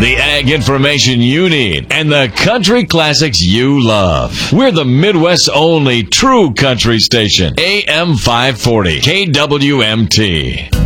the ag information you need, and the country classics you love. We're the Midwest's only true country station. AM 540, KWMT.